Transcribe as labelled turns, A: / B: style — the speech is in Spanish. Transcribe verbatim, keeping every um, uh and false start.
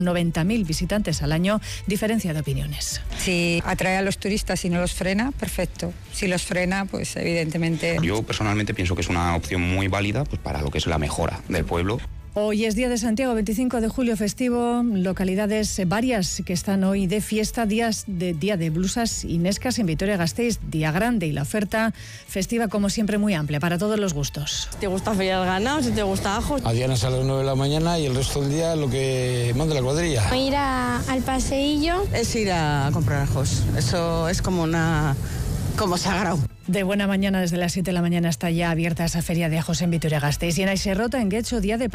A: noventa mil visitantes al año, diferencia de opiniones.
B: Si atrae a los turistas y no los frena, perfecto. Si los frena, pues evidentemente...
C: Yo personalmente pienso que es una opción muy válida pues, para lo que es la mejora del pueblo.
A: Hoy es Día de Santiago, veinticinco de julio, festivo, localidades varias que están hoy de fiesta, días de día de blusas y nescas en Vitoria-Gasteiz, día grande y la oferta festiva como siempre muy amplia para todos los gustos.
D: Si te gusta feria del ganado, si te gusta ajo.
E: A Diana a las nueve de la mañana y el resto del día lo que manda la cuadrilla.
F: Ir a, al paseillo.
D: Es ir a comprar ajos, eso es como una... como sagrado.
A: De buena mañana, desde las siete de la mañana está ya abierta esa feria de ajos en Vitoria-Gasteiz y en Aixerrota, en Guecho, día de